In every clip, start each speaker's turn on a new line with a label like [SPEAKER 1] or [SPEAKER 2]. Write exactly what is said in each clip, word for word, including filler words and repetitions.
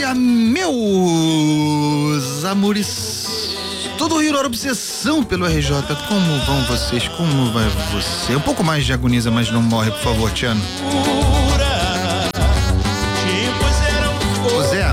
[SPEAKER 1] dia, meus amores. Todo o Rio era obsessão pelo R J. Como vão vocês? Como vai você? Um pouco mais de agoniza, mas não morre, por favor, Tiano. Ô Zé,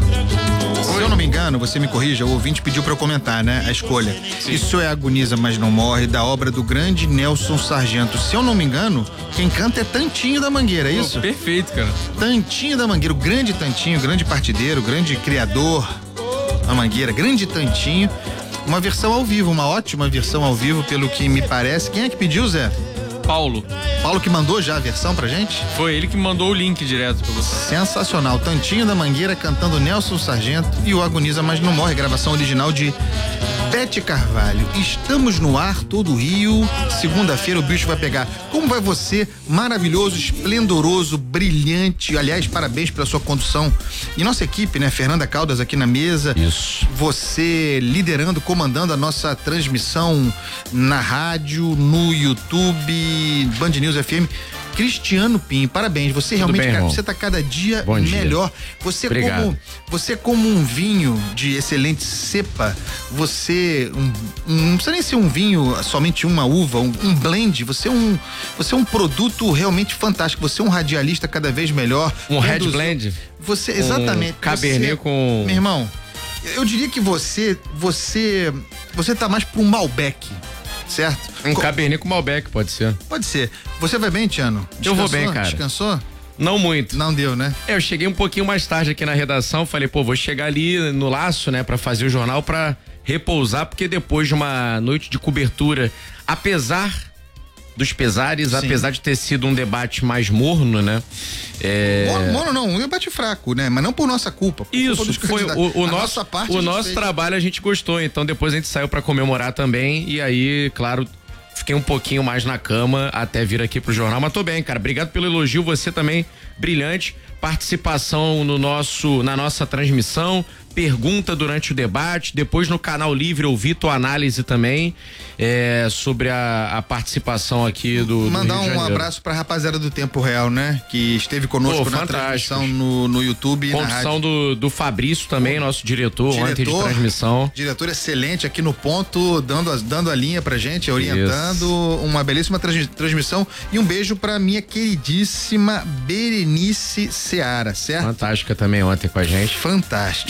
[SPEAKER 1] se eu não me engano, você me corrija, o ouvinte pediu pra eu comentar, né? A escolha. Sim. Isso é Agoniza, mas não morre, da obra do grande Nelson Sargento. Se eu não me engano, quem canta é Tantinho da Mangueira, é isso?
[SPEAKER 2] Oh, perfeito, cara.
[SPEAKER 1] Tantinho da Mangueira, o grande Tantinho, grande partideiro, grande criador da Mangueira, grande Tantinho. Uma versão ao vivo, uma ótima versão ao vivo, pelo que me parece. Quem é que pediu, Zé?
[SPEAKER 2] Paulo.
[SPEAKER 1] Paulo que mandou já a versão pra gente?
[SPEAKER 2] Foi ele que mandou o link direto pra você.
[SPEAKER 1] Sensacional. Tantinho da Mangueira cantando Nelson Sargento e o Agoniza, mas não morre. Gravação original de Bete Carvalho. Estamos no ar, todo o Rio. Segunda-feira o bicho vai pegar. Como vai você? Maravilhoso, esplendoroso, brilhante. Aliás, parabéns pela sua condução. E nossa equipe, né? Fernanda Caldas aqui na mesa.
[SPEAKER 2] Isso.
[SPEAKER 1] Você liderando, comandando a nossa transmissão na rádio, no YouTube, Band News F M. Cristiano Pinho, parabéns. Você realmente,
[SPEAKER 2] bem,
[SPEAKER 1] cara,
[SPEAKER 2] irmão?
[SPEAKER 1] você tá cada dia
[SPEAKER 2] Bom
[SPEAKER 1] melhor.
[SPEAKER 2] Dia.
[SPEAKER 1] Você
[SPEAKER 2] Obrigado.
[SPEAKER 1] como você como um vinho de excelente cepa, você um, um, não precisa nem ser um vinho, somente uma uva, um, um blend, você é um você é um produto realmente fantástico. Você é um radialista cada vez melhor.
[SPEAKER 2] Um red blend.
[SPEAKER 1] Você exatamente.
[SPEAKER 2] Um cabernet
[SPEAKER 1] você,
[SPEAKER 2] com
[SPEAKER 1] meu irmão, eu diria que você você você tá mais pra um Malbec. Certo?
[SPEAKER 2] Um
[SPEAKER 1] Co-
[SPEAKER 2] cabernet com Malbec, pode ser.
[SPEAKER 1] Pode ser. Você vai bem, Tiano?
[SPEAKER 2] Eu vou bem, cara.
[SPEAKER 1] Descansou?
[SPEAKER 2] Não muito.
[SPEAKER 1] Não deu, né?
[SPEAKER 2] É, eu cheguei um pouquinho mais tarde aqui na redação, falei, pô, vou chegar ali no laço, né, pra fazer o jornal, pra repousar, porque depois de uma noite de cobertura, apesar dos pesares,
[SPEAKER 1] Sim.
[SPEAKER 2] apesar de ter sido um debate mais morno, né? É...
[SPEAKER 1] Morno não, um debate fraco, né? Mas não por nossa culpa. Por
[SPEAKER 2] Isso,
[SPEAKER 1] culpa dos
[SPEAKER 2] foi
[SPEAKER 1] candidatos.
[SPEAKER 2] o, o
[SPEAKER 1] A
[SPEAKER 2] nosso,
[SPEAKER 1] nossa parte
[SPEAKER 2] o
[SPEAKER 1] a gente
[SPEAKER 2] nosso
[SPEAKER 1] fez.
[SPEAKER 2] trabalho a gente gostou, então depois a gente saiu pra comemorar também e aí, claro, fiquei um pouquinho mais na cama até vir aqui pro jornal, mas tô bem, cara, obrigado pelo elogio, você também, brilhante, participação no nosso, na nossa transmissão, pergunta durante o debate, depois no canal Livre ouvi tua análise também é, sobre a, a participação aqui do, do
[SPEAKER 1] Mandar
[SPEAKER 2] Rio de
[SPEAKER 1] um
[SPEAKER 2] Janeiro.
[SPEAKER 1] abraço pra rapaziada do Tempo Real, né? Que esteve conosco
[SPEAKER 2] Pô,
[SPEAKER 1] na
[SPEAKER 2] fantástico.
[SPEAKER 1] transmissão no, no YouTube e na
[SPEAKER 2] Condução
[SPEAKER 1] rádio.
[SPEAKER 2] do, do Fabrício também, nosso diretor,
[SPEAKER 1] Diretor,
[SPEAKER 2] ontem de transmissão.
[SPEAKER 1] Diretor excelente aqui no ponto, dando, as, dando a linha pra gente, orientando.
[SPEAKER 2] Isso.
[SPEAKER 1] Uma belíssima trans, transmissão. E um beijo pra minha queridíssima Berenice Seara, certo?
[SPEAKER 2] Fantástica também ontem com a gente.
[SPEAKER 1] Fantástico.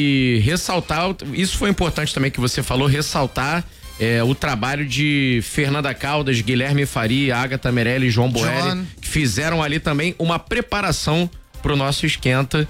[SPEAKER 2] E ressaltar, isso foi importante também que você falou, ressaltar é, o trabalho de Fernanda Caldas, Guilherme Faria, Agatha Merelli e João Boeri,
[SPEAKER 1] John.
[SPEAKER 2] que fizeram ali também uma preparação pro nosso esquenta,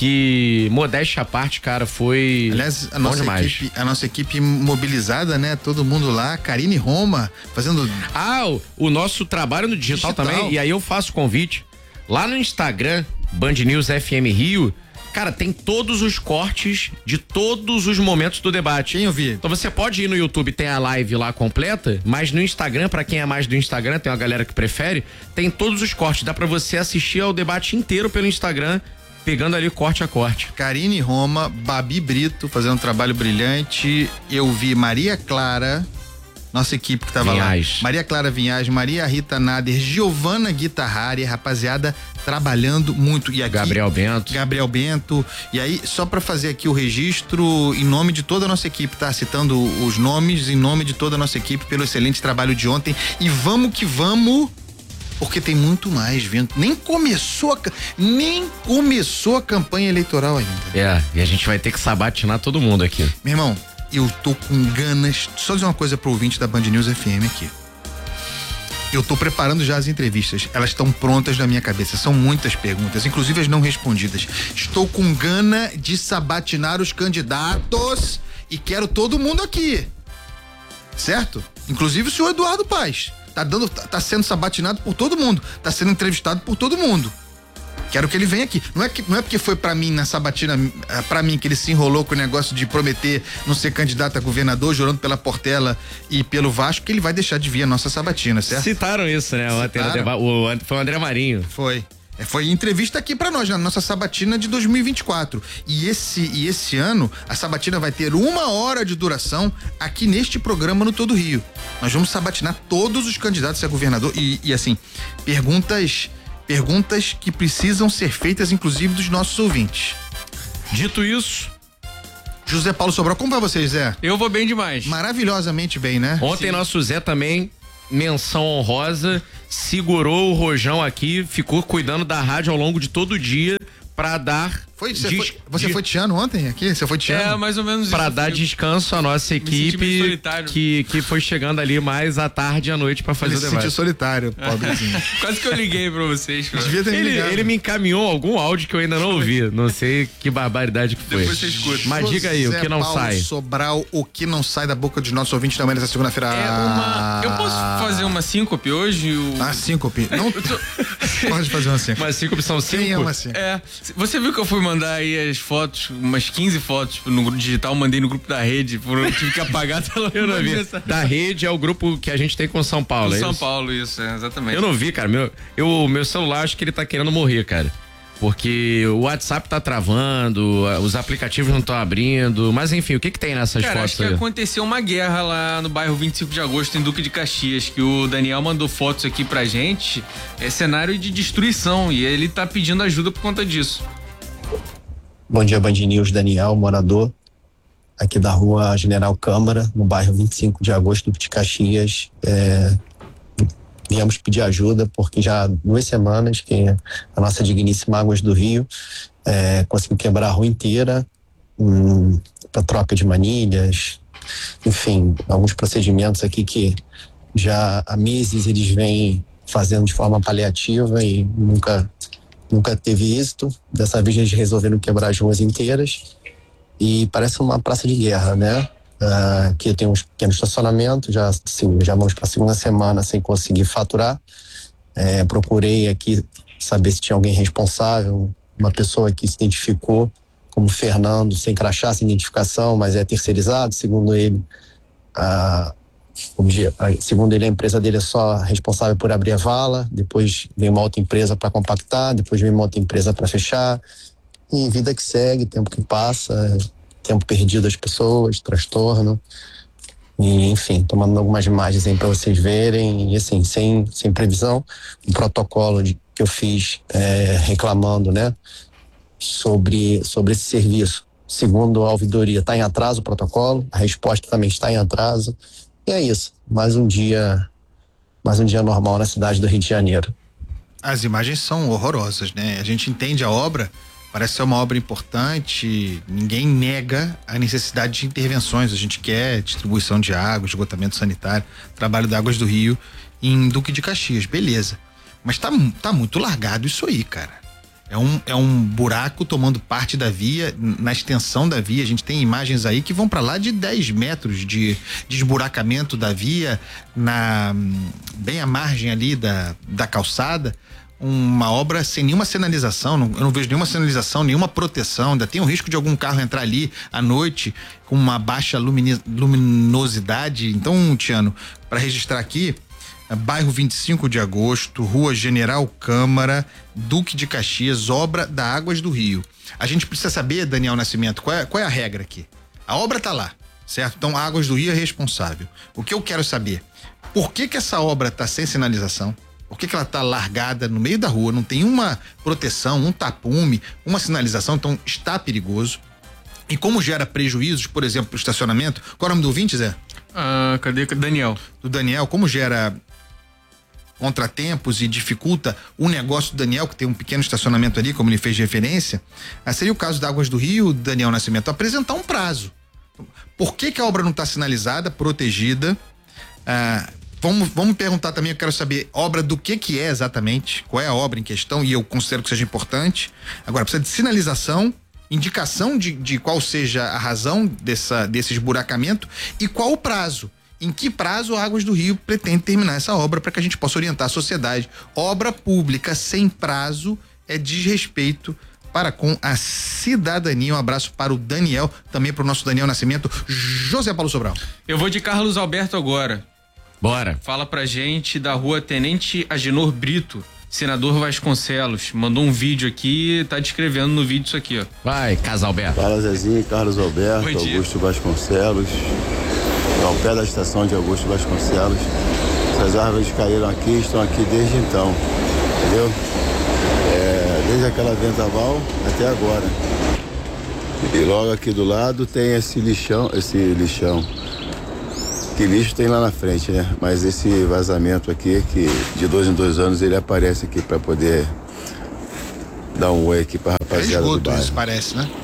[SPEAKER 2] que modéstia à parte, cara, foi
[SPEAKER 1] Aliás, a
[SPEAKER 2] bom
[SPEAKER 1] nossa,
[SPEAKER 2] demais.
[SPEAKER 1] equipe, a nossa equipe mobilizada, né? Todo mundo lá, Karine Roma, fazendo...
[SPEAKER 2] Ah, o, o nosso trabalho no digital,
[SPEAKER 1] Digital.
[SPEAKER 2] também, e aí eu faço convite, lá no Instagram, Band News F M Rio, cara, tem todos os cortes de todos os momentos do debate.
[SPEAKER 1] Quem eu vi?
[SPEAKER 2] Então você pode ir no YouTube, tem a live lá completa, mas no Instagram, pra quem é mais do Instagram, tem uma galera que prefere, tem todos os cortes, dá pra você assistir ao debate inteiro pelo Instagram, pegando ali corte a corte.
[SPEAKER 1] Karine Roma, Babi Brito, fazendo um trabalho brilhante. Eu vi Maria Clara, nossa equipe que tava
[SPEAKER 2] Vinhais.
[SPEAKER 1] lá. Maria Clara Vinhais, Maria Rita Nader, Giovana Guitarrari, rapaziada, trabalhando muito. E aqui,
[SPEAKER 2] Gabriel Bento.
[SPEAKER 1] Gabriel Bento. E aí, só pra fazer aqui o registro, em nome de toda a nossa equipe, tá? Citando os nomes, em nome de toda a nossa equipe, pelo excelente trabalho de ontem. E vamos que vamos, porque tem muito mais vindo. Nem começou a, nem começou a campanha eleitoral ainda.
[SPEAKER 2] É, e a gente vai ter que sabatinar todo mundo aqui.
[SPEAKER 1] Meu irmão, eu tô com ganas. Só dizer uma coisa pro ouvinte da Band News F M aqui. Eu tô preparando já as entrevistas. Elas estão prontas na minha cabeça. São muitas perguntas, inclusive as não respondidas. Estou com gana de sabatinar os candidatos e quero todo mundo aqui. Certo? Inclusive o senhor Eduardo Paes. Tá dando, tá, tá sendo sabatinado por todo mundo. Tá sendo entrevistado por todo mundo. Quero que ele venha aqui. Não é, que, não é porque foi pra mim na sabatina, pra mim que ele se enrolou com o negócio de prometer não ser candidato a governador, jurando pela Portela e pelo Vasco, que ele vai deixar de vir a nossa sabatina, certo?
[SPEAKER 2] Citaram isso, né? Ontem no deba- o, foi o André Marinho.
[SPEAKER 1] Foi. É, foi entrevista aqui pra nós, na nossa sabatina de dois mil e vinte e quatro. E esse, e esse ano, a sabatina vai ter uma hora de duração aqui neste programa no Todo Rio. Nós vamos sabatinar todos os candidatos a governador e, e assim, perguntas... Perguntas que precisam ser feitas, inclusive, dos nossos ouvintes.
[SPEAKER 2] Dito isso,
[SPEAKER 1] José Paulo Sobral, como vai você, Zé?
[SPEAKER 3] Eu vou bem demais.
[SPEAKER 1] Maravilhosamente bem, né?
[SPEAKER 2] Ontem
[SPEAKER 3] Sim.
[SPEAKER 2] nosso Zé também, menção honrosa, segurou o rojão aqui, ficou cuidando da rádio ao longo de todo o dia pra dar...
[SPEAKER 1] Foi, você
[SPEAKER 2] des-
[SPEAKER 1] foi, você
[SPEAKER 2] de-
[SPEAKER 1] foi tiano ontem aqui? Você foi tiano?
[SPEAKER 3] É, mais ou menos
[SPEAKER 2] Pra
[SPEAKER 3] isso.
[SPEAKER 2] dar
[SPEAKER 3] Eu-
[SPEAKER 2] descanso à nossa
[SPEAKER 3] senti meio
[SPEAKER 2] equipe
[SPEAKER 3] solitário.
[SPEAKER 2] que, que foi chegando ali mais à tarde e à noite pra fazer
[SPEAKER 1] Ele
[SPEAKER 2] o
[SPEAKER 1] se
[SPEAKER 2] debate.
[SPEAKER 1] sentiu solitário, pobrezinho.
[SPEAKER 3] Quase que eu liguei pra vocês. cara.
[SPEAKER 1] Devia ter me
[SPEAKER 2] Ele,
[SPEAKER 1] ligado.
[SPEAKER 2] ele me encaminhou algum áudio que eu ainda não ouvi. Não sei que barbaridade que foi.
[SPEAKER 3] Depois você escuta.
[SPEAKER 2] Mas diga aí, o
[SPEAKER 1] José
[SPEAKER 2] que não
[SPEAKER 1] Paulo
[SPEAKER 2] sai.
[SPEAKER 1] Sobral, o que não sai da boca dos nossos ouvintes também nessa segunda-feira.
[SPEAKER 3] É uma... Eu posso fazer uma síncope hoje? O...
[SPEAKER 1] Ah, síncope. Não, pode fazer uma síncope.
[SPEAKER 2] Mas cinco opção cinco?
[SPEAKER 1] Quem ama síncope?
[SPEAKER 3] É, você viu que eu fui mandar aí as fotos, umas quinze fotos no grupo digital, mandei no grupo da rede, por, eu tive que apagar a tela.
[SPEAKER 2] Eu não vi. Da rede é o grupo que a gente tem com São Paulo,
[SPEAKER 3] Do
[SPEAKER 2] é
[SPEAKER 3] São
[SPEAKER 2] isso?
[SPEAKER 3] Paulo, isso, é, exatamente.
[SPEAKER 2] Eu não vi, cara. Meu, eu, meu celular acho que ele tá querendo morrer, cara. Porque o WhatsApp tá travando, os aplicativos não estão abrindo. Mas enfim, o que que tem nessas
[SPEAKER 3] Cara,
[SPEAKER 2] fotos
[SPEAKER 3] acho que
[SPEAKER 2] aí?
[SPEAKER 3] aconteceu uma guerra lá no bairro vinte e cinco de agosto, em Duque de Caxias, que o Daniel mandou fotos aqui pra gente. É cenário de destruição e ele tá pedindo ajuda por conta disso.
[SPEAKER 4] Bom dia, Band News, Daniel, morador aqui da rua General Câmara, no bairro vinte e cinco de agosto, Duque de Caxias. É, viemos pedir ajuda porque já há duas semanas que a nossa digníssima Águas do Rio é, conseguiu quebrar a rua inteira hum, para troca de manilhas, enfim, alguns procedimentos aqui que já há meses eles vêm fazendo de forma paliativa e nunca, nunca teve êxito. Dessa vez eles resolveram quebrar as ruas inteiras e parece uma praça de guerra, né? Uh, aqui tem um pequeno estacionamento, já, assim, já vamos para a segunda semana sem conseguir faturar. É, procurei aqui saber se tinha alguém responsável, uma pessoa que se identificou como Fernando, sem crachá, sem identificação, mas é terceirizado, segundo ele. Uh, segundo ele, a empresa dele é só responsável por abrir a vala, depois vem uma outra empresa para compactar, depois vem uma outra empresa para fechar, e vida que segue, tempo que passa, tempo perdido das pessoas, transtorno, e enfim, tomando algumas imagens aí para vocês verem, e assim, sem, sem previsão, um protocolo de, que eu fiz é, reclamando, né, sobre, sobre esse serviço. Segundo a ouvidoria, está em atraso o protocolo, a resposta também está em atraso, e é isso, mais um dia, mais um dia normal na cidade do Rio de Janeiro.
[SPEAKER 1] As imagens são horrorosas, né? A gente entende a obra, parece ser uma obra importante, ninguém nega a necessidade de intervenções, a gente quer distribuição de água, esgotamento sanitário, trabalho da Águas do Rio em Duque de Caxias, beleza. Mas tá, tá muito largado isso aí, cara. É um, é um buraco tomando parte da via, na extensão da via. A gente tem imagens aí que vão para lá de dez metros de, de esburacamento da via, na, bem à margem ali da, da calçada. Uma obra sem nenhuma sinalização, não, eu não vejo nenhuma sinalização, nenhuma proteção. Ainda tem o risco de algum carro entrar ali à noite com uma baixa lumini, luminosidade. Então, Tiano, para registrar aqui, bairro vinte e cinco de agosto, rua General Câmara, Duque de Caxias, obra da Águas do Rio. A gente precisa saber, Daniel Nascimento, qual é, qual é a regra aqui? A obra tá lá, certo? Então, a Águas do Rio é responsável. O que eu quero saber, por que que essa obra tá sem sinalização? Por que que ela tá largada no meio da rua? Não tem uma proteção, um tapume, uma sinalização, então está perigoso. E como gera prejuízos, por exemplo, pro estacionamento? Qual é o nome do ouvinte, Zé?
[SPEAKER 3] Ah, cadê? Daniel.
[SPEAKER 1] Do Daniel, como gera contratempos e dificulta o negócio do Daniel, que tem um pequeno estacionamento ali, como ele fez referência, ah, seria o caso da Águas do Rio, Daniel Nascimento, apresentar um prazo. Por que que a obra não está sinalizada, protegida? Ah, vamos, vamos perguntar também, eu quero saber, obra do que que é exatamente, qual é a obra em questão, e eu considero que seja importante. Agora, precisa de sinalização, indicação de, de qual seja a razão dessa, desse esburacamento e qual o prazo. Em que prazo a Águas do Rio pretende terminar essa obra para que a gente possa orientar a sociedade. Obra pública sem prazo é desrespeito para com a cidadania. Um abraço para o Daniel, também para o nosso Daniel Nascimento. José Paulo Sobral.
[SPEAKER 3] Eu vou de Carlos Alberto agora.
[SPEAKER 2] Bora.
[SPEAKER 3] Fala pra gente da rua Tenente Agenor Brito, senador Vasconcelos. Mandou um vídeo aqui, tá descrevendo no vídeo isso aqui, ó.
[SPEAKER 2] Vai, Casalberto.
[SPEAKER 5] Fala Zezinho, Carlos Alberto,
[SPEAKER 3] Bom dia.
[SPEAKER 5] Augusto Vasconcelos, ao pé da estação de Augusto Vasconcelos. Essas árvores caíram aqui, estão aqui desde então, entendeu? É, desde aquela vendaval até agora. E logo aqui do lado tem esse lixão, esse lixão. Que lixo tem lá na frente, né? Mas esse vazamento aqui, que de dois em dois anos ele aparece aqui para poder dar um oi aqui pra rapaziada
[SPEAKER 1] é esgoto,
[SPEAKER 5] do bairro.
[SPEAKER 1] Isso parece, né?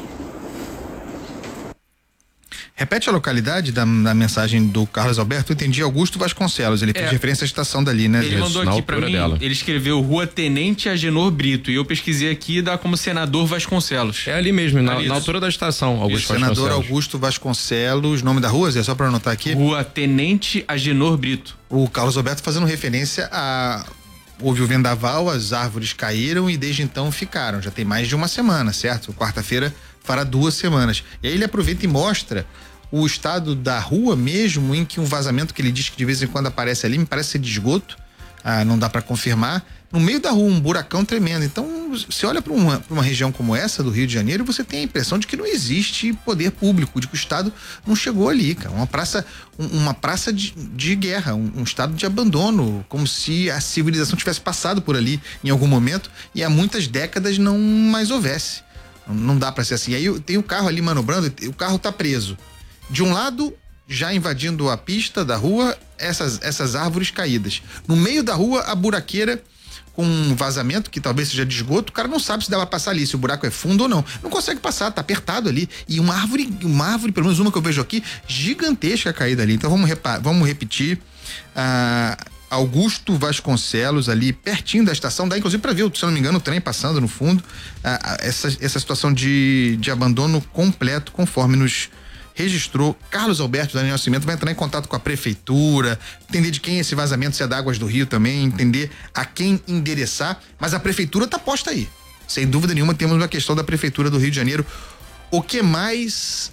[SPEAKER 1] Repete a localidade da, da mensagem do Carlos Alberto. Eu entendi Augusto Vasconcelos. Ele fez
[SPEAKER 3] É.
[SPEAKER 1] referência à estação dali, né?
[SPEAKER 3] Ele
[SPEAKER 1] Isso,
[SPEAKER 3] mandou
[SPEAKER 1] na
[SPEAKER 3] aqui pra
[SPEAKER 1] altura
[SPEAKER 3] mim,
[SPEAKER 1] dela.
[SPEAKER 3] ele escreveu Rua Tenente Agenor Brito, e eu pesquisei aqui e dá como Senador Vasconcelos.
[SPEAKER 2] É ali mesmo, na,
[SPEAKER 3] Ali,
[SPEAKER 2] na
[SPEAKER 3] isso.
[SPEAKER 2] altura da estação, Augusto
[SPEAKER 1] Isso, Senador
[SPEAKER 2] Vasconcelos.
[SPEAKER 1] Augusto Vasconcelos. Nome da rua, Zé? Só pra anotar aqui.
[SPEAKER 3] Rua Tenente Agenor Brito.
[SPEAKER 1] O Carlos Alberto fazendo referência a... Houve o vendaval, as árvores caíram e desde então ficaram. Já tem mais de uma semana, certo? Quarta-feira fará duas semanas. E aí ele aproveita e mostra o estado da rua mesmo, em que um vazamento que ele diz que de vez em quando aparece ali, me parece ser de esgoto, ah, não dá para confirmar, no meio da rua, um buracão tremendo. Então, você olha para uma, pra uma região como essa do Rio de Janeiro, você tem a impressão de que não existe poder público, de que o Estado não chegou ali, cara. Uma praça, um, uma praça de, de guerra, um, um estado de abandono, como se a civilização tivesse passado por ali em algum momento e há muitas décadas não mais houvesse. Não, não dá para ser assim. Aí tem o carro ali manobrando, o carro tá preso. De um lado, já invadindo a pista da rua, essas, essas árvores caídas. No meio da rua, a buraqueira com um vazamento que talvez seja de esgoto, o cara não sabe se dá pra passar ali, se o buraco é fundo ou não. Não consegue passar, tá apertado ali. E uma árvore, uma árvore, pelo menos uma que eu vejo aqui, gigantesca caída ali. Então vamos, repa- vamos repetir. Ah, Augusto Vasconcelos, ali pertinho da estação, dá inclusive para ver, se eu não me engano, o trem passando no fundo. Ah, essa, essa situação de, de abandono completo, conforme nos registrou Carlos Alberto Daniel Nascimento. Vai entrar em contato com a prefeitura, entender de quem é esse vazamento, se é da Águas do Rio também, entender a quem endereçar, mas a prefeitura tá posta aí. Sem dúvida nenhuma, temos uma questão da prefeitura do Rio de Janeiro. O que mais,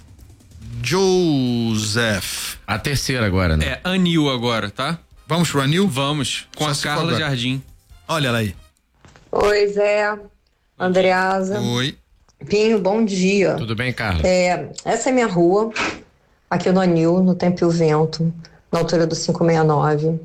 [SPEAKER 1] Joseph?
[SPEAKER 2] A terceira agora, né?
[SPEAKER 3] É, Anil agora, tá?
[SPEAKER 1] Vamos pro Anil?
[SPEAKER 3] Vamos, com
[SPEAKER 1] Só
[SPEAKER 3] a
[SPEAKER 1] se for
[SPEAKER 3] Carla
[SPEAKER 1] agora.
[SPEAKER 3] Jardim.
[SPEAKER 1] Olha ela aí.
[SPEAKER 6] Oi, Zé, Andreasa,
[SPEAKER 1] Oi.
[SPEAKER 6] Pinho, bom dia.
[SPEAKER 2] Tudo bem, Carla?
[SPEAKER 6] É, essa é minha rua, aqui no Anil, no Tempo e o Vento, na altura do quinhentos e sessenta e nove.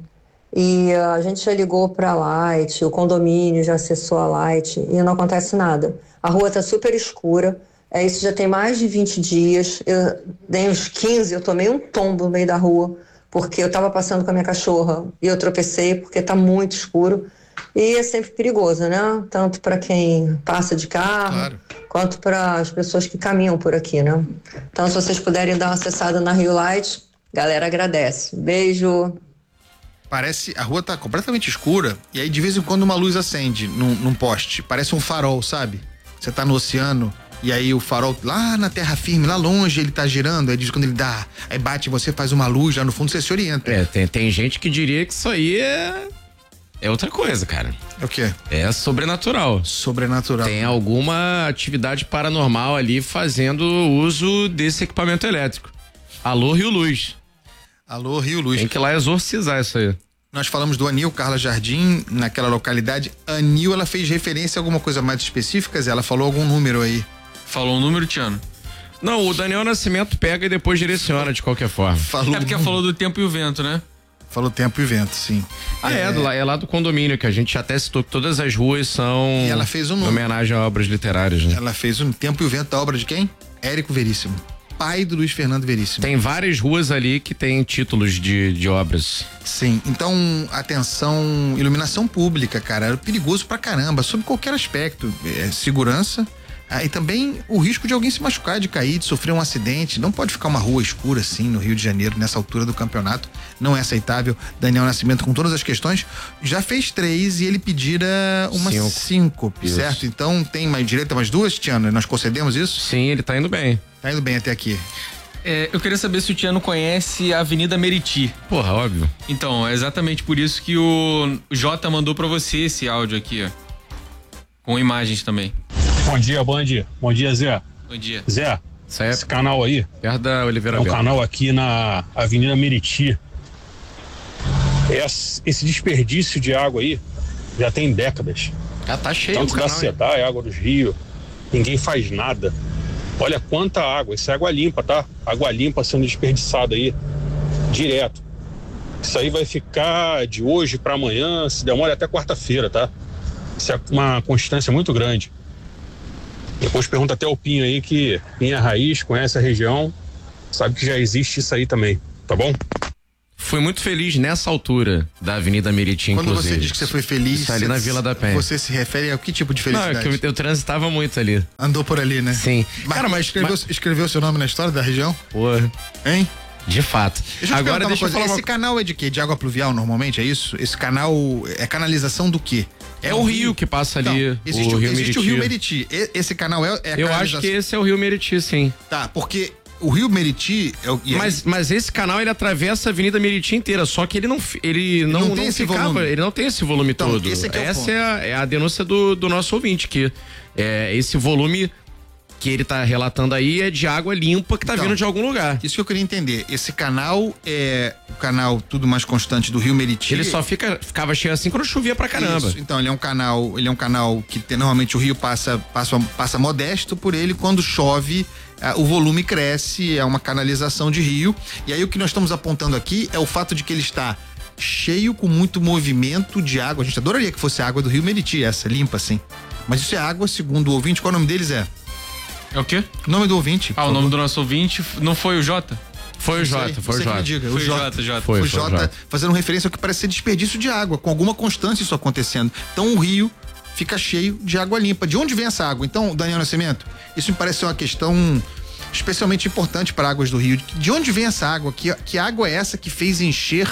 [SPEAKER 6] E uh, a gente já ligou para a Light, o condomínio já acessou a Light e não acontece nada. A rua está super escura, é, isso já tem mais de vinte dias. Eu dei uns quinze, eu tomei um tombo no meio da rua, porque eu estava passando com a minha cachorra e eu tropecei porque está muito escuro. E é sempre perigoso, né? Tanto para quem passa de carro,
[SPEAKER 1] Claro.
[SPEAKER 6] quanto para as pessoas que caminham por aqui, né? Então, se vocês puderem dar uma acessada na Rio Light, galera agradece. Beijo.
[SPEAKER 1] Parece, a rua tá completamente escura e aí de vez em quando uma luz acende num, num poste, parece um farol, sabe? Você tá no oceano e aí o farol lá na terra firme, lá longe ele tá girando, aí diz quando ele dá, aí bate em você, faz uma luz lá no fundo, você se orienta.
[SPEAKER 2] É, tem, tem gente que diria que isso aí é. É outra coisa, cara.
[SPEAKER 1] É o quê?
[SPEAKER 2] É sobrenatural.
[SPEAKER 1] Sobrenatural.
[SPEAKER 2] Tem alguma atividade paranormal ali fazendo uso desse equipamento elétrico. Alô, Rio Luz.
[SPEAKER 1] Alô, Rio Luz.
[SPEAKER 2] Tem que ir lá exorcizar isso aí.
[SPEAKER 1] Nós falamos do Anil, Carla Jardim, naquela localidade. Anil, ela fez referência a alguma coisa mais específica, Zé? Ela falou algum número aí.
[SPEAKER 3] Falou um número, Tiano?
[SPEAKER 2] Não, o Daniel Nascimento pega e depois direciona de qualquer forma.
[SPEAKER 1] Falou
[SPEAKER 3] É porque falou do tempo e o vento, né?
[SPEAKER 1] Falou tempo e vento, sim.
[SPEAKER 2] Ah, é, é, do, é lá do condomínio, que a gente até citou que todas as ruas são
[SPEAKER 1] E ela fez um número.
[SPEAKER 2] em homenagem a obras literárias, né?
[SPEAKER 1] Ela fez um Tempo e o Vento da obra de quem? Érico Veríssimo. Pai do Luiz Fernando Veríssimo.
[SPEAKER 2] Tem várias ruas ali que tem títulos de, de obras.
[SPEAKER 1] Sim, então, atenção, iluminação pública, cara, é perigoso pra caramba, sob qualquer aspecto, é, segurança, ah, e também o risco de alguém se machucar, de cair, de sofrer um acidente. Não pode ficar uma rua escura assim no Rio de Janeiro, nessa altura do campeonato, não é aceitável. Daniel Nascimento, com todas as questões, já fez três e ele pedira uma
[SPEAKER 2] Cinco.
[SPEAKER 1] síncope,
[SPEAKER 2] Isso.
[SPEAKER 1] certo? Então tem mais direito a mais duas, Tiana? Nós concedemos isso?
[SPEAKER 2] Sim, ele tá indo bem.
[SPEAKER 1] Tá indo bem até aqui.
[SPEAKER 3] É, eu queria saber se o Tiano conhece a Avenida Meriti.
[SPEAKER 2] Porra, óbvio.
[SPEAKER 3] Então, é exatamente por isso que o Jota mandou pra você esse áudio aqui, ó. Com imagens também.
[SPEAKER 7] Bom dia, Band. Bom dia, Zé.
[SPEAKER 3] Bom dia.
[SPEAKER 7] Zé,
[SPEAKER 2] Isso aí é
[SPEAKER 7] esse canal aí
[SPEAKER 2] perto da Oliveira
[SPEAKER 7] é um
[SPEAKER 2] Bela.
[SPEAKER 7] canal aqui na Avenida Meriti. Esse, esse desperdício de água aí já tem décadas.
[SPEAKER 2] Ah, tá cheio
[SPEAKER 7] Tanto
[SPEAKER 2] o
[SPEAKER 7] da
[SPEAKER 2] canal. hein?
[SPEAKER 7] SEDAI, água dos rios. Ninguém faz nada. Olha quanta água. Isso é água limpa, tá? Água limpa sendo desperdiçada aí direto. Isso aí vai ficar de hoje para amanhã, se demora até quarta-feira, tá? Isso é uma constância muito grande. Depois pergunta até o Pinho aí, que Pinho é raiz, conhece a região, sabe que já existe isso aí também, tá bom?
[SPEAKER 2] Fui muito feliz nessa altura da Avenida Meriti,
[SPEAKER 1] Quando
[SPEAKER 2] inclusive.
[SPEAKER 1] você diz que você foi feliz,
[SPEAKER 2] Isso ali na Vila da Penha.
[SPEAKER 1] Você se refere a que tipo de felicidade?
[SPEAKER 2] Não, é que eu, eu transitava muito ali.
[SPEAKER 1] Andou por ali, né?
[SPEAKER 2] Sim.
[SPEAKER 1] Mas,
[SPEAKER 2] Cara, mas
[SPEAKER 1] escreveu,
[SPEAKER 2] mas...
[SPEAKER 1] escreveu seu nome na história da região?
[SPEAKER 2] Porra.
[SPEAKER 1] Hein?
[SPEAKER 2] De fato.
[SPEAKER 1] Deixa eu te
[SPEAKER 2] Agora
[SPEAKER 1] perguntar uma
[SPEAKER 2] deixa eu
[SPEAKER 1] coisa.
[SPEAKER 2] falar
[SPEAKER 1] Esse
[SPEAKER 2] uma...
[SPEAKER 1] canal é de quê? De água pluvial, normalmente, é isso? Esse canal é canalização do quê?
[SPEAKER 2] É o rio que passa ali,
[SPEAKER 1] Não, existe
[SPEAKER 2] o Rio
[SPEAKER 1] existe
[SPEAKER 2] Meriti.
[SPEAKER 1] o Rio Meriti. E- Esse canal é, é a
[SPEAKER 2] Eu
[SPEAKER 1] canalização.
[SPEAKER 2] acho que esse é o Rio Meriti, sim.
[SPEAKER 1] Tá, porque o Rio Meriti é o... e aí-
[SPEAKER 2] Mas, mas esse canal ele atravessa a Avenida Meriti inteira, só que ele não fi- ele não,
[SPEAKER 1] não
[SPEAKER 2] não,
[SPEAKER 1] tem esse
[SPEAKER 2] ficava,
[SPEAKER 1] volume.
[SPEAKER 2] ele não tem esse volume
[SPEAKER 1] Então,
[SPEAKER 2] todo.
[SPEAKER 1] esse aqui é o
[SPEAKER 2] Essa
[SPEAKER 1] ponto.
[SPEAKER 2] é a, é a denúncia do, do nosso ouvinte, que é, esse volume que ele tá relatando aí é de água limpa que tá
[SPEAKER 1] Então,
[SPEAKER 2] vindo de algum lugar.
[SPEAKER 1] Isso que eu queria entender. Esse canal é o canal tudo mais constante do Rio Meriti.
[SPEAKER 2] Ele só fica, ficava cheio assim quando chovia pra caramba.
[SPEAKER 1] Isso. Então, ele é um canal, ele é um canal que tem- normalmente o rio passa, passa, passa modesto por ele, quando chove, ah, o volume cresce, é uma canalização de rio. E aí o que nós estamos apontando aqui é o fato de que ele está cheio, com muito movimento de água. A gente adoraria que fosse a água do Rio Meriti, essa, limpa assim. Mas isso é água, segundo o ouvinte. Qual o nome deles é?
[SPEAKER 3] É o quê?
[SPEAKER 1] O nome do ouvinte.
[SPEAKER 3] Ah, o nome do nosso ouvinte não foi o Jota?
[SPEAKER 2] Foi o Jota, foi o Jota.
[SPEAKER 1] Diga,
[SPEAKER 3] Foi
[SPEAKER 1] o
[SPEAKER 3] o
[SPEAKER 1] Jota.
[SPEAKER 3] Jota, Jota.
[SPEAKER 2] Foi,
[SPEAKER 1] o
[SPEAKER 2] foi o
[SPEAKER 1] Jota
[SPEAKER 2] Jota.
[SPEAKER 1] fazendo referência ao que parece ser desperdício de água, com alguma constância isso acontecendo. Então o rio fica cheio de água limpa. De onde vem essa água? Então, Daniel Nascimento, isso me parece ser uma questão especialmente importante para águas do rio. De onde vem essa água? Que, que água é essa que fez encher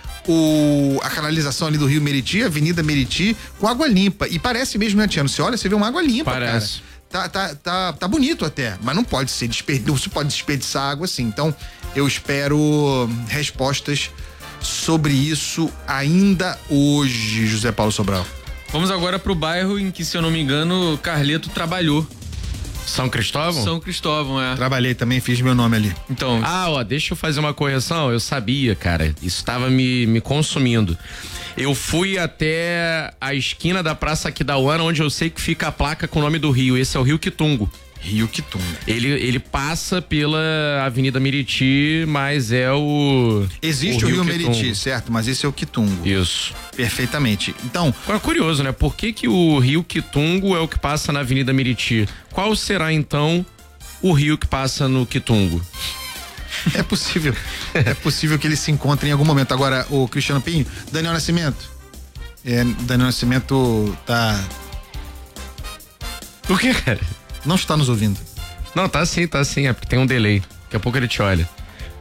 [SPEAKER 1] o, a canalização ali do Rio Meriti, a Avenida Meriti, com água limpa? E parece mesmo, né, Tiano? Você olha, você vê uma água limpa,
[SPEAKER 2] Parece.
[SPEAKER 1] cara. Tá, tá, tá, tá bonito até, mas não pode ser desperdiçado, você pode desperdiçar água assim. Então, eu espero respostas sobre isso ainda hoje, José Paulo Sobral.
[SPEAKER 3] Vamos agora pro bairro em que, se eu não me engano, Carleto trabalhou.
[SPEAKER 2] São Cristóvão?
[SPEAKER 3] São Cristóvão, é.
[SPEAKER 1] Trabalhei também, fiz meu nome ali.
[SPEAKER 3] Então,
[SPEAKER 2] Ah, ó, deixa eu fazer uma correção. Eu sabia, cara. Isso estava me, me consumindo. Eu fui até a esquina da Praça Aquidauana, onde eu sei que fica a placa com o nome do rio. Esse é o Rio Quitungo.
[SPEAKER 1] Rio Quitungo.
[SPEAKER 2] Ele, ele passa pela Avenida Meriti, mas é o.
[SPEAKER 1] Existe o Rio,
[SPEAKER 2] Quitungo.
[SPEAKER 1] Meriti, certo? Mas esse é o Quitungo.
[SPEAKER 2] Isso.
[SPEAKER 1] Perfeitamente. Então,
[SPEAKER 2] Agora, curioso, né? Por que que o Rio Quitungo é o que passa na Avenida Meriti? Qual será, então, o rio que passa no Quitungo?
[SPEAKER 1] é possível. é possível que eles se encontrem em algum momento. Agora, o Cristiano Pinho, Daniel Nascimento. É, Daniel Nascimento tá.
[SPEAKER 2] Por que, cara?
[SPEAKER 1] Não está nos ouvindo.
[SPEAKER 2] Não, tá sim, tá sim. É porque tem um delay. Daqui a pouco ele te olha.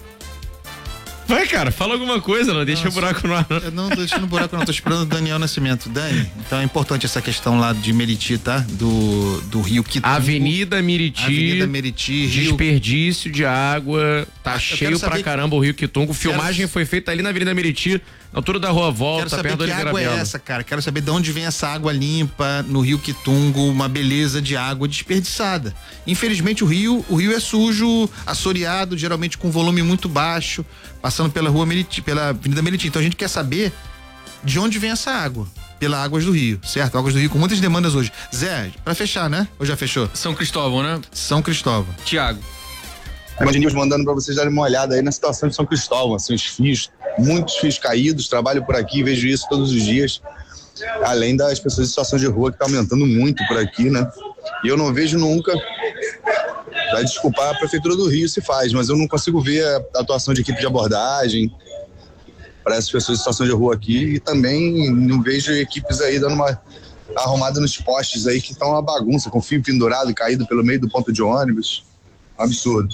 [SPEAKER 2] Vai, cara, fala alguma coisa, não deixa o buraco no ar. não.
[SPEAKER 1] Eu não tô deixando buraco, não. Tô esperando o Daniel Nascimento. Dani, então é importante essa questão lá de Meriti, tá? Do, do Rio Quitungo.
[SPEAKER 2] Avenida Meriti.
[SPEAKER 1] Avenida Meriti, Rio.
[SPEAKER 2] Desperdício de água, tá
[SPEAKER 1] Ah, eu
[SPEAKER 2] cheio
[SPEAKER 1] quero
[SPEAKER 2] pra
[SPEAKER 1] saber-
[SPEAKER 2] caramba o Rio Quitungo. Filmagem foi feita ali na Avenida Meriti, na altura da Rua
[SPEAKER 1] Quero
[SPEAKER 2] Volta,
[SPEAKER 1] saber
[SPEAKER 2] perto do
[SPEAKER 1] que
[SPEAKER 2] Oliveira
[SPEAKER 1] água é
[SPEAKER 2] Belo.
[SPEAKER 1] essa, cara. Quero saber de onde vem essa água limpa no Rio Quitungo, uma beleza de água desperdiçada. Infelizmente o rio, o rio é sujo, assoreado, geralmente com volume muito baixo, passando pela Rua Meriti, pela Avenida Meriti. Então a gente quer saber de onde vem essa água. Pelas águas do Rio, certo? Águas do Rio com muitas demandas hoje. Zé, pra fechar, né? Ou já fechou?
[SPEAKER 3] São Cristóvão, né?
[SPEAKER 1] São Cristóvão.
[SPEAKER 3] Tiago.
[SPEAKER 8] A Band News mandando para vocês darem uma olhada aí na situação de São Cristóvão, assim, os fios, muitos fios caídos, trabalho por aqui, vejo isso todos os dias, além das pessoas em situação de rua que está aumentando muito por aqui, né? E eu não vejo nunca, vai desculpar, a Prefeitura do Rio se faz, mas eu não consigo ver a atuação de equipe de abordagem para essas pessoas em situação de rua aqui, e também não vejo equipes aí dando uma arrumada nos postes aí que estão uma bagunça, com fio pendurado e caído pelo meio do ponto de ônibus, absurdo.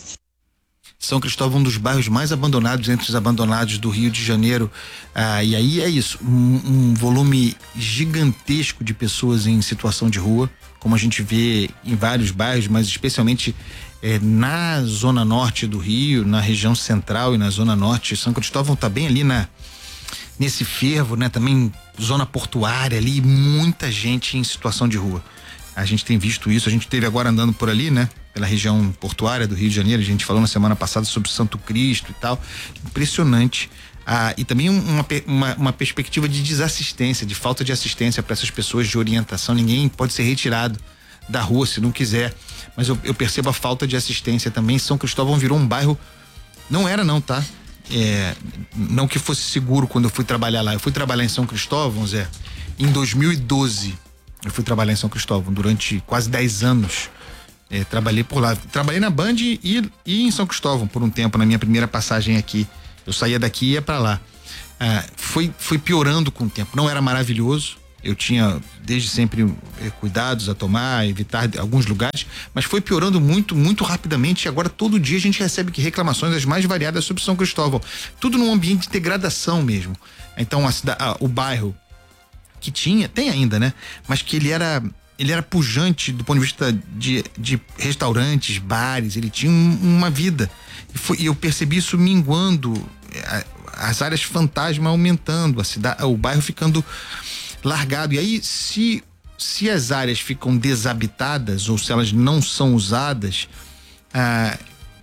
[SPEAKER 1] São Cristóvão, um dos bairros mais abandonados entre os abandonados do Rio de Janeiro. Ah, e aí é isso, um, um volume gigantesco de pessoas em situação de rua, como a gente vê em vários bairros, mas especialmente eh, na zona norte do Rio, na região central e na zona norte. São Cristóvão está bem ali na nesse fervo, né? Também zona portuária ali, muita gente em situação de rua. A gente tem visto isso, a gente teve agora andando por ali, né? Pela região portuária do Rio de Janeiro, a gente falou na semana passada sobre Santo Cristo e tal. Impressionante. Ah, e também uma, uma, uma perspectiva de desassistência, de falta de assistência para essas pessoas, de orientação. Ninguém pode ser retirado da rua se não quiser. Mas eu, eu percebo a falta de assistência também. São Cristóvão virou um bairro. Não era, não, tá? É, não que fosse seguro quando eu fui trabalhar lá. Eu fui trabalhar em São Cristóvão, Zé, em dois mil e doze. Eu fui trabalhar em São Cristóvão durante quase dez anos. É, trabalhei por lá. Trabalhei na Band e, e em São Cristóvão por um tempo, na minha primeira passagem aqui. Eu saía daqui e ia pra lá. Ah, foi, foi piorando com o tempo. Não era maravilhoso. Eu tinha desde sempre eh, cuidados a tomar, evitar alguns lugares, mas foi piorando muito, muito rapidamente. E agora todo dia a gente recebe que reclamações as mais variadas sobre São Cristóvão. Tudo num ambiente de degradação mesmo. Então a cidade, ah, o bairro que tinha, tem ainda, né? Mas que ele era, ele era pujante do ponto de vista de, de restaurantes, bares, ele tinha um, uma vida. E, foi, e eu percebi isso minguando, as áreas fantasma aumentando, a cidade, o bairro ficando largado. E aí, se, se as áreas ficam desabitadas ou se elas não são usadas, ah,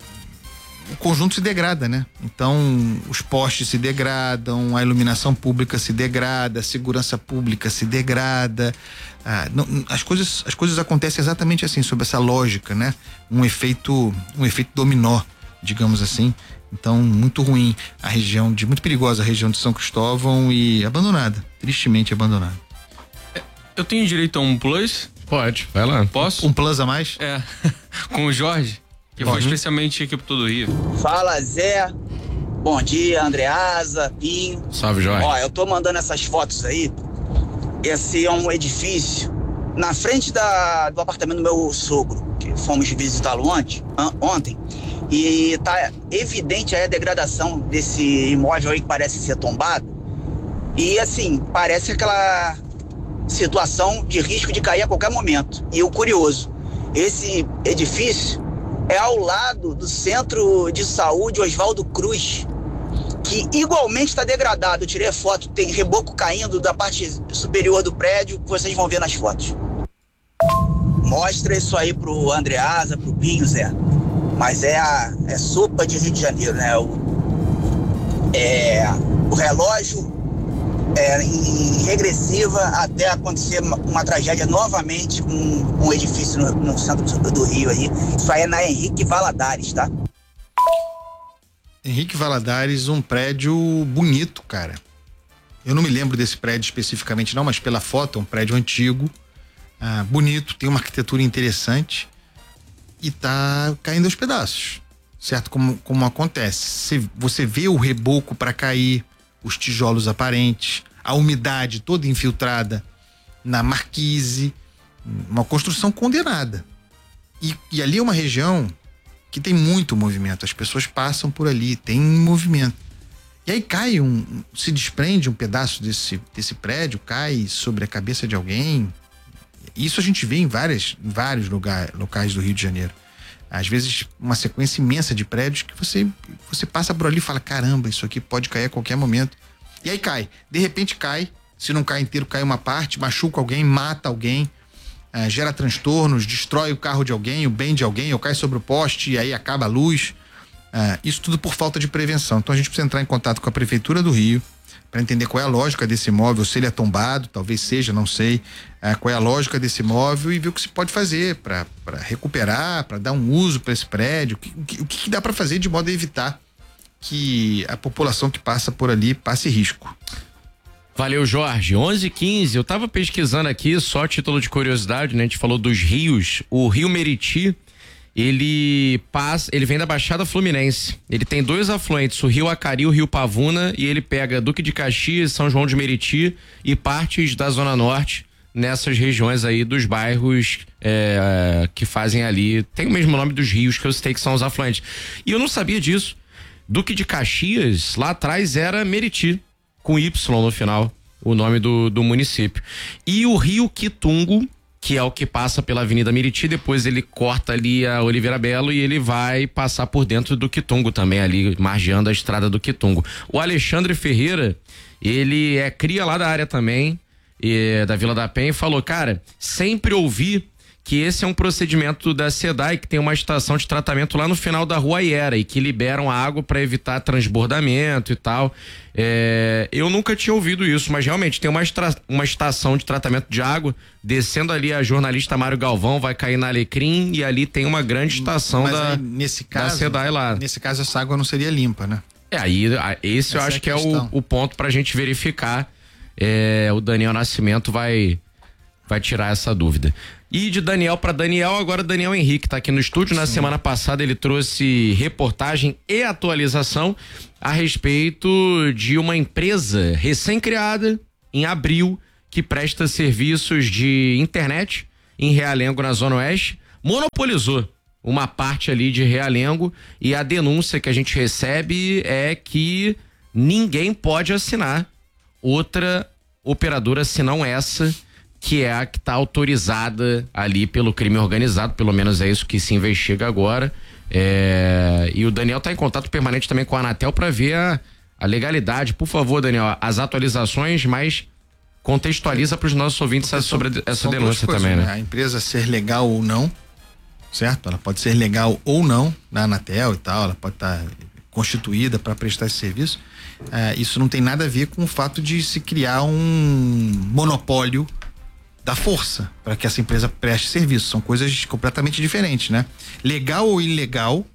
[SPEAKER 1] o conjunto se degrada, né? Então, os postes se degradam, a iluminação pública se degrada, a segurança pública se degrada. Ah, não, as coisas, as coisas acontecem exatamente assim, sob essa lógica, né? Um efeito, um efeito dominó, digamos assim. Então, muito ruim a região, de muito perigosa a região de São Cristóvão e abandonada, tristemente abandonada.
[SPEAKER 3] Eu tenho direito a um plus?
[SPEAKER 2] Pode, vai lá.
[SPEAKER 3] Posso?
[SPEAKER 1] Um plus a mais?
[SPEAKER 3] É, com o Jorge, que foi especialmente aqui pro todo o Rio.
[SPEAKER 9] Fala, Zé. Bom dia, Andreasa, Pinho.
[SPEAKER 2] Salve, Jorge.
[SPEAKER 9] Ó, eu tô mandando essas fotos aí. Esse é um edifício na frente da, do apartamento do meu sogro, que fomos visitá-lo ontem, ontem. E tá evidente aí a degradação desse imóvel aí que parece ser tombado. E assim, parece aquela situação de risco de cair a qualquer momento. E o curioso, esse edifício é ao lado do Centro de Saúde Oswaldo Cruz, que igualmente está degradado. Eu tirei a foto, tem reboco caindo da parte superior do prédio, que vocês vão ver nas fotos. Mostra isso aí pro Andreasa, pro Pinho, Zé. Mas é a é sopa de Rio de Janeiro, né? O, é, o relógio é em regressiva até acontecer uma, uma tragédia novamente com um, um edifício no, no centro do, do Rio aí. Isso aí é na Henrique Valadares, tá?
[SPEAKER 1] Henrique Valadares, um prédio bonito, cara. Eu não me lembro desse prédio especificamente não, mas pela foto é um prédio antigo, ah, bonito, tem uma arquitetura interessante. E tá caindo aos pedaços, certo? Como, como acontece. Você, você vê o reboco para cair, os tijolos aparentes, a umidade toda infiltrada na marquise, uma construção condenada. E, e ali é uma região que tem muito movimento, as pessoas passam por ali, tem movimento. E aí cai um, se desprende um pedaço desse, desse prédio, cai sobre a cabeça de alguém. Isso a gente vê em várias, vários lugar, locais do Rio de Janeiro. Às vezes, uma sequência imensa de prédios que você, você passa por ali e fala, caramba, isso aqui pode cair a qualquer momento. E aí cai. De repente cai. Se não cai inteiro, cai uma parte, machuca alguém, mata alguém, uh, gera transtornos, destrói o carro de alguém, o bem de alguém, ou cai sobre o poste e aí acaba a luz. Uh, isso tudo por falta de prevenção. Então a gente precisa entrar em contato com a Prefeitura do Rio para entender qual é a lógica desse imóvel, se ele é tombado, talvez seja, não sei, uh, qual é a lógica desse imóvel e ver o que se pode fazer para recuperar, para dar um uso para esse prédio, o que, o que dá para fazer de modo a evitar que a população que passa por ali passe risco.
[SPEAKER 2] Valeu, Jorge. onze e quinze, eu tava pesquisando aqui, só a título de curiosidade, né? A gente falou dos rios, o Rio Meriti, ele passa, ele vem da Baixada Fluminense. Ele tem dois afluentes, o Rio Acari e o Rio Pavuna, e ele pega Duque de Caxias, São João de Meriti e partes da Zona Norte nessas regiões aí dos bairros é, que fazem ali, tem o mesmo nome dos rios que eu citei que são os afluentes. E eu não sabia disso. Duque de Caxias, lá atrás era Meriti, com Y no final, o nome do, do município. E o Rio Quitungo, que é o que passa pela Avenida Meriti, depois ele corta ali a Oliveira Belo e ele vai passar por dentro do Quitungo também, ali, margeando a estrada do Quitungo. O Alexandre Ferreira, ele é cria lá da área também, e, da Vila da Penha, e falou, cara, sempre ouvi que esse é um procedimento da SEDAI, que tem uma estação de tratamento lá no final da Rua Iera e que liberam a água para evitar transbordamento e tal. É, eu nunca tinha ouvido isso, mas realmente tem uma, extra, uma estação de tratamento de água, descendo ali a jornalista Mário Galvão, vai cair na Alecrim e ali tem uma grande estação
[SPEAKER 1] mas
[SPEAKER 2] da,
[SPEAKER 1] aí, nesse caso,
[SPEAKER 2] da SEDAI lá.
[SPEAKER 1] Nesse caso essa água não seria limpa, né?
[SPEAKER 2] É, aí esse Essa eu acho é que é o, o ponto pra gente verificar. É, o Daniel Nascimento vai... vai vai tirar essa dúvida. E de Daniel para Daniel, agora Daniel Henrique tá aqui no estúdio. Na Sim. semana passada ele trouxe reportagem e atualização a respeito de uma empresa recém-criada em abril que presta serviços de internet em Realengo, na Zona Oeste, monopolizou uma parte ali de Realengo, e a denúncia que a gente recebe é que ninguém pode assinar outra operadora senão essa, que é a que está autorizada ali pelo crime organizado, pelo menos é isso que se investiga agora. É, e o Daniel está em contato permanente também com a Anatel para ver a, a legalidade. Por favor, Daniel, as atualizações, mas contextualiza para os nossos ouvintes são, sobre essa denúncia coisas, também, né?
[SPEAKER 1] A empresa ser legal ou não, certo? Ela pode ser legal ou não na Anatel e tal, ela pode estar tá constituída para prestar esse serviço. É, isso não tem nada a ver com o fato de se criar um monopólio da força para que essa empresa preste serviço. São coisas completamente diferentes, né? Legal ou ilegal,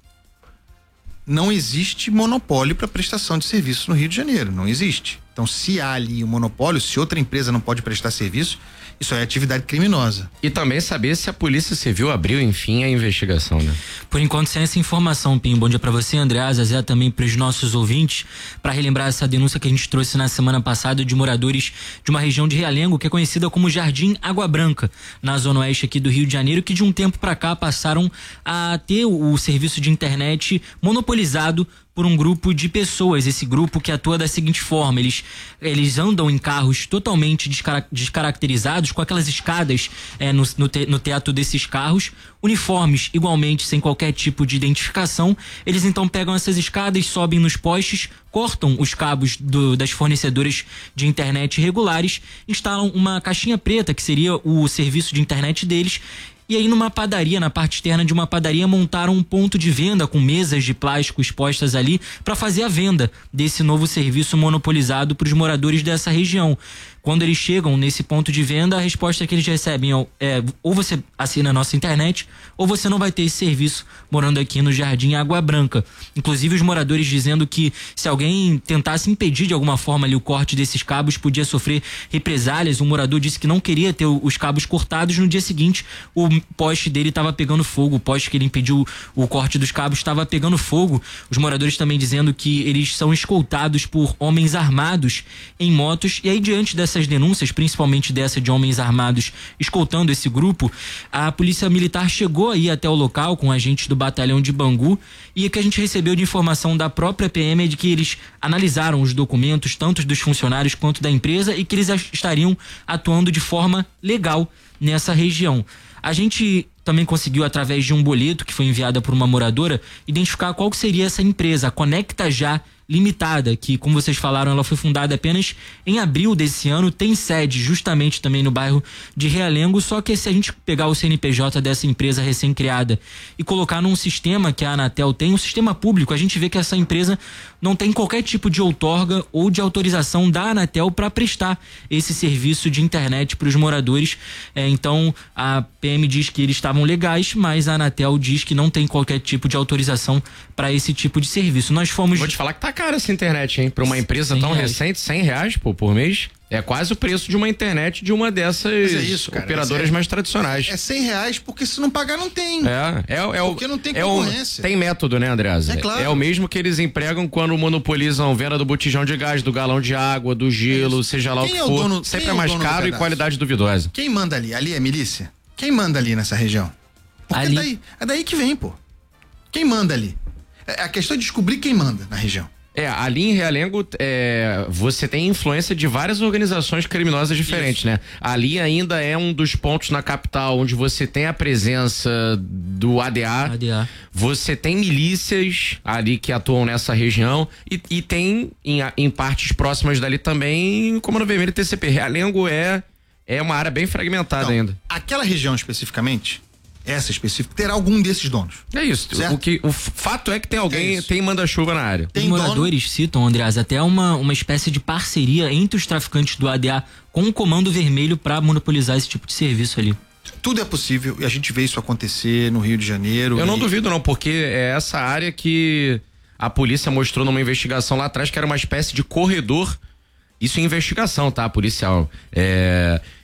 [SPEAKER 1] não existe monopólio para prestação de serviço no Rio de Janeiro, não existe. Então, se há ali um monopólio, se outra empresa não pode prestar serviço, isso é atividade criminosa.
[SPEAKER 2] E também saber se a Polícia Civil abriu, enfim, a investigação, né?
[SPEAKER 10] Por enquanto, sem essa informação, Pim. Bom dia pra você, André, Zezé, também pros nossos ouvintes, para relembrar essa denúncia que a gente trouxe na semana passada de moradores de uma região de Realengo, que é conhecida como Jardim Água Branca, na zona oeste aqui do Rio de Janeiro, que de um tempo pra cá passaram a ter o, o serviço de internet monopolizado por um grupo de pessoas. Esse grupo que atua da seguinte forma: eles, eles andam em carros totalmente descara descaracterizados, com aquelas escadas é, no, no, te, no teto desses carros, uniformes igualmente sem qualquer tipo de identificação. Eles então pegam essas escadas, sobem nos postes, cortam os cabos do, das fornecedoras de internet regulares, instalam uma caixinha preta, que seria o serviço de internet deles. E aí, numa padaria, na parte externa de uma padaria, montaram um ponto de venda com mesas de plástico expostas ali para fazer a venda desse novo serviço monopolizado para os moradores dessa região. Quando eles chegam nesse ponto de venda, a resposta que eles recebem é: ou você assina a nossa internet, ou você não vai ter esse serviço morando aqui no Jardim Água Branca. Inclusive, os moradores dizendo que se alguém tentasse impedir de alguma forma ali o corte desses cabos, podia sofrer represálias. Um morador disse que não queria ter os cabos cortados. No dia seguinte, o poste dele estava pegando fogo, o poste que ele impediu o corte dos cabos estava pegando fogo. Os moradores também dizendo que eles são escoltados por homens armados em motos. E aí, diante dessa essas denúncias, principalmente dessa de homens armados escoltando esse grupo, a polícia militar chegou aí até o local com agentes do batalhão de Bangu, e o que a gente recebeu de informação da própria P M é de que eles analisaram os documentos, tanto dos funcionários quanto da empresa, e que eles estariam atuando de forma legal nessa região. A gente também conseguiu, através de um boleto que foi enviado por uma moradora, identificar qual seria essa empresa, a Conecta Já Limitada, que, como vocês falaram, ela foi fundada apenas em abril desse ano, tem sede justamente também no bairro de Realengo. Só que se a gente pegar o C N P J dessa empresa recém-criada e colocar num sistema que a Anatel tem, um sistema público, a gente vê que essa empresa não tem qualquer tipo de outorga ou de autorização da Anatel para prestar esse serviço de internet para os moradores. É, então, a P M diz que eles estavam legais, mas a Anatel diz que não tem qualquer tipo de autorização para esse tipo de serviço. Nós fomos...
[SPEAKER 2] Vou te falar que tá cara essa internet, hein? Pra uma empresa tão reais. recente, cem reais pô, por mês. É quase o preço de uma internet de uma dessas é isso, cara, operadoras é, mais tradicionais.
[SPEAKER 1] É cem reais, porque se não pagar não tem.
[SPEAKER 2] É, é, é
[SPEAKER 1] porque
[SPEAKER 2] o,
[SPEAKER 1] não tem
[SPEAKER 2] é
[SPEAKER 1] concorrência.
[SPEAKER 2] O, tem método, né, Andreasa?
[SPEAKER 1] É claro.
[SPEAKER 2] É o mesmo que eles empregam quando monopolizam venda do botijão de gás, do galão de água, do gelo, é seja lá quem o que é for. O dono, sempre é, é mais caro e qualidade duvidosa.
[SPEAKER 1] Quem manda ali? Ali é milícia? Quem manda ali nessa região? Porque ali... é, daí, é daí que vem, pô. Quem manda ali? É, a questão é descobrir quem manda na região.
[SPEAKER 2] É, ali em Realengo, é, você tem influência de várias organizações criminosas diferentes, Isso. né? Ali ainda é um dos pontos na capital onde você tem a presença do A D A, A D A. Você tem milícias ali que atuam nessa região e, e tem em, em partes próximas dali também Comando Vermelho e T C P. Realengo é, é uma área bem fragmentada então, ainda.
[SPEAKER 1] Aquela região especificamente... essa específica, terá algum desses donos.
[SPEAKER 2] É isso. O, que, o fato é que tem alguém, é tem manda-chuva na área.
[SPEAKER 10] Tem Os moradores dono... citam, Andreas, até uma, uma espécie de parceria entre os traficantes do A D A com o Comando Vermelho para monopolizar esse tipo de serviço ali.
[SPEAKER 1] Tudo é possível e a gente vê isso acontecer no Rio de Janeiro.
[SPEAKER 2] Eu
[SPEAKER 1] e...
[SPEAKER 2] não duvido não, porque é essa área que a polícia mostrou numa investigação lá atrás que era uma espécie de corredor. Isso em investigação, tá, policial. É...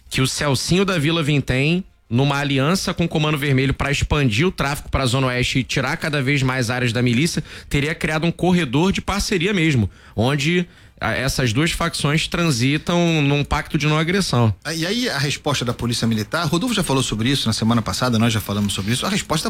[SPEAKER 2] que o Celcinho da Vila Vintém, numa aliança com o Comando Vermelho para expandir o tráfico para a Zona Oeste e tirar cada vez mais áreas da milícia, teria criado um corredor de parceria mesmo, onde essas duas facções transitam num pacto de não agressão.
[SPEAKER 1] E aí a resposta da Polícia Militar, Rodolfo já falou sobre isso na semana passada, nós já falamos sobre isso, a resposta